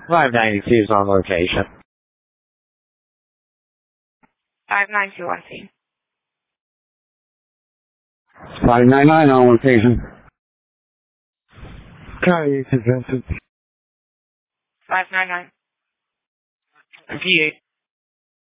592 is on location. 592, I see. 599 on location. County 8 to Vincent. 599. P8.